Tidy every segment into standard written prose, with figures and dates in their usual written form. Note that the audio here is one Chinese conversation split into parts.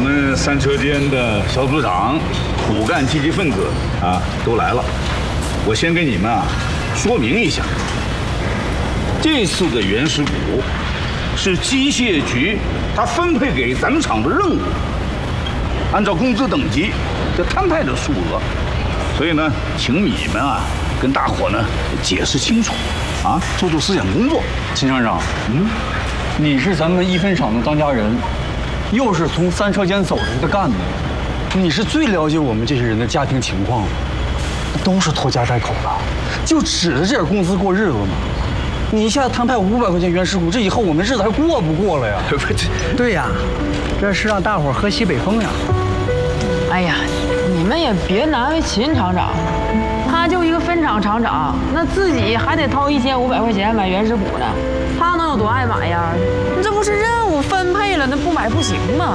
们三车间的小组长、骨干积极分子啊都来了。我先给你们说明一下，这次的原始股是机械局它分配给咱们厂的任务，按照工资等级这摊派的数额。所以呢，请你们跟大伙呢解释清楚，做思想工作。 秦厂长，你是咱们一分厂的当家人，又是从三车间走出来的干部，你是最了解我们这些人的家庭情况的，都是拖家带口的，就指着这点工资过日子吗？你一下摊派500块钱原始股，这以后我们日子还过不过了呀？ 对呀，这是让大伙喝西北风呀！ 哎呀，你们也别难为秦厂长，他就一个分厂厂长，那自己还得掏1500块钱买原始股呢，他能有多爱买呀？这不是任务分配了，那不买不行吗？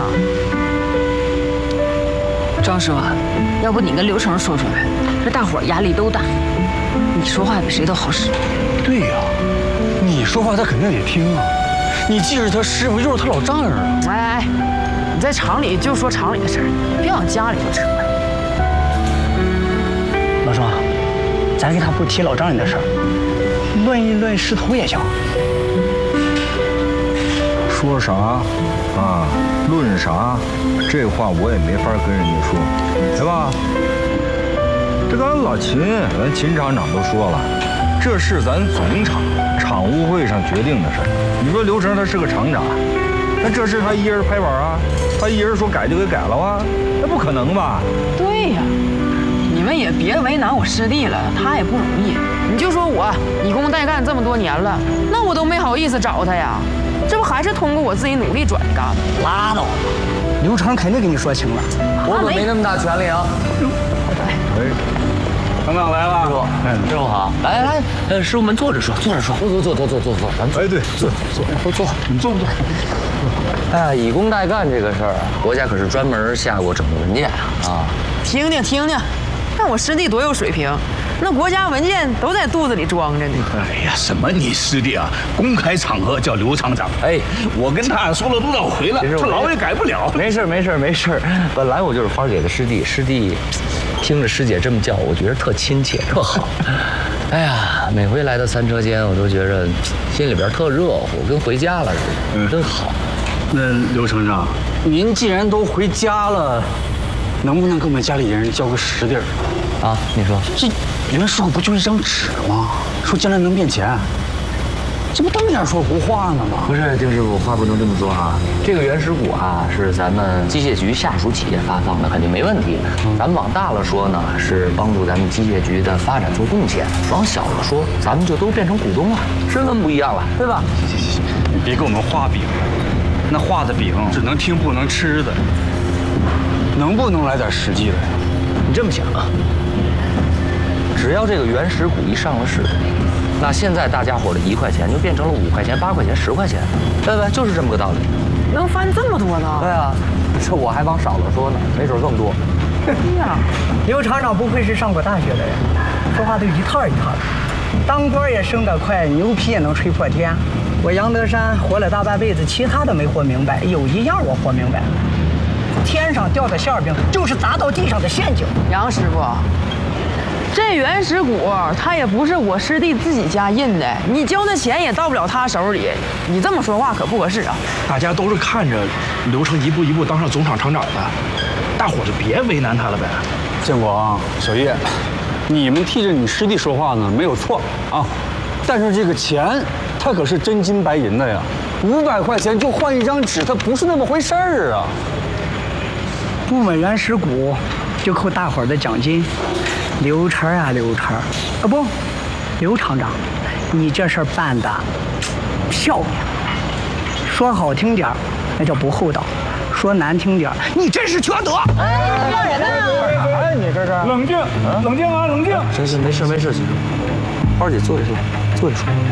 张师傅，要不你跟刘成说说呗，这大伙压力都大，你说话比谁都好使。 对呀，你说话他肯定得听啊，你既是他师傅，又是他老丈人啊。 哎，你在厂里就说厂里的事儿，别往家里头扯。 老双，咱给他不提老丈人的事儿，论一论势头也行。 说啥论啥，这话我也没法跟人家说，对吧？这刚才老秦，咱秦厂长都说了，这是咱总厂务会上决定的事儿。你说刘成他是个厂长，那这事他一人拍板他一人说改就给改了那不可能吧？ 对呀，你们也别为难我师弟了，他也不容易。你就说我以工代干这么多年了，那我都没好意思找他呀，这不还是通过我自己努力转干吗？ 拉倒吧，刘成肯定给你说清了。 我可没那么大权利啊！ 厂长来了， 师傅好，来，师傅们坐着说，坐，咱坐。 对， 坐，你坐不坐？ 哎，以工代干这个事儿，国家可是专门下过整个文件啊。 听听，看我师弟多有水平，那国家文件都在肚子里装着呢。 哎呀，什么你师弟公开场合叫刘厂长，我跟他说了多少回了，他老也改不了。 没事，本来我就是花姐的师弟，听着师姐这么叫，我觉得特亲切，特好。哎呀，每回来到三车间，我都觉着心里边特热乎，跟回家了似的，真好。 那刘厂长，您既然都回家了，能不能给我们家里人交个实底儿？ 你说这原始股不就一张纸吗？说将来能变钱，这不当面说胡话呢吗？ 不是，丁师傅，话不能这么说这个原始股是咱们机械局下属企业发放的，肯定没问题。咱们往大了说呢，是帮助咱们机械局的发展做贡献；往小了说，咱们就都变成股东了，身份不一样了，对吧？ 行，你别给我们画饼了，那画的饼只能听不能吃的，能不能来点实际的呀？ 你这么想只要这个原始股一上了市，那现在大家伙的1块钱就变成了5块钱、8块钱、10块钱，对不对？就是这么个道理。 能翻这么多呢？ 对啊，这我还往少了说呢，没准更多。 对呀，刘厂长不愧是上过大学的人，说话都一套一套的。当官也升得快，牛皮也能吹破天。我杨德山活了大半辈子，其他的没活明白，有一样我活明白了：天上掉的馅饼就是砸到地上的陷阱。 杨师傅，这原始股它也不是我师弟自己家印的，你交那钱也到不了他手里，你这么说话可不合适啊！ 大家都是看着刘成一步一步当上总厂厂长的，大伙就别为难他了呗。 建国小叶，你们替着你师弟说话呢，没有错但是这个钱，它可是真金白银的呀，500块钱就换一张纸，它不是那么回事儿啊。 不买原始股，就扣大伙儿的奖金。刘成不，刘厂长，你这事儿办的漂亮。说好听点儿，那叫不厚道；说难听点儿，你真是缺德。 让人呢？ 你这是冷静，冷静。 行，没事，花姐坐着说。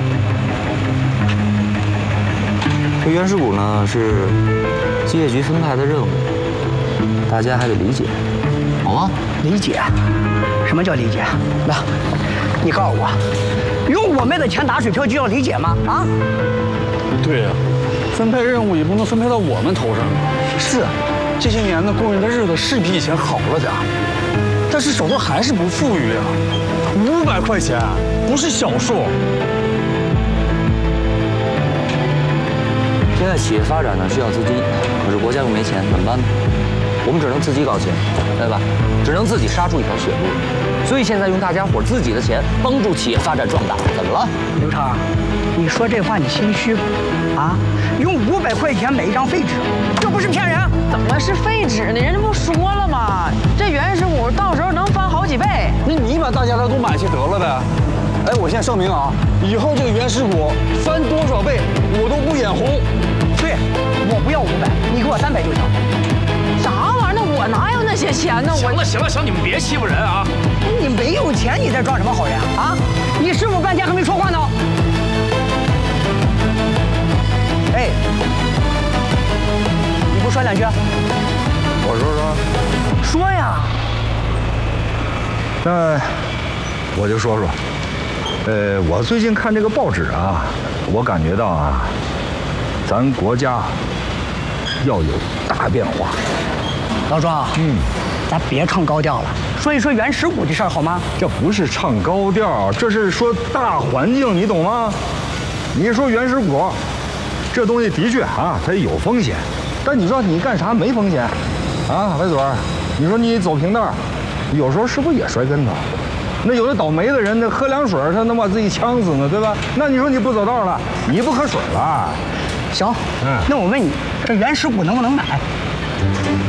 这原始股呢是机械局分派的任务，大家还得理解，好吗？ 理解？什么叫理解？来，你告诉我，用我们的钱打水漂就要理解吗？ 对呀， 分配任务也不能分配到我们头上啊。是，这些年呢，工人的日子是比以前好了点，但是手头还是不富裕啊。500块钱不是小数。 现在企业发展呢需要资金，可是国家又没钱，怎么办呢？我们只能自己搞钱，对吧？只能自己杀出一条血路。所以现在用大家伙自己的钱帮助企业发展壮大，怎么了？ 刘成，你说这话你心虚啊？用500块钱买一张废纸，这不是骗人？ 怎么是废纸呢？人家不说了吗？这原始股到时候能翻好几倍。 那你把大家的都买去得了呗。哎，我现在声明啊，以后这个原始股翻多少倍我都不眼红。 对，我不要500，你给我300就行。 啥玩意儿？我哪有那些钱呢？ 行了行了行，你们别欺负人啊！ 你没有钱，你在装什么好人啊？你师傅半天还没说话呢。哎，你不说两句？ 我说。 说呀。 那我就说说。我最近看这个报纸啊，我感觉到啊，咱国家要有大变化。 老庄，咱别唱高调了，说一说原始股的事儿好吗？ 这不是唱高调，这是说大环境，你懂吗？你说原始股，这东西的确啊，它有风险，但你说你干啥没风险？啊，白嘴儿，你说你走平道，有时候是不是也摔跟头？那有的倒霉的人，那喝凉水他能把自己呛死呢，对吧？那你说你不走道了，你不喝水了？ 行，那我问你，这原始股能不能买？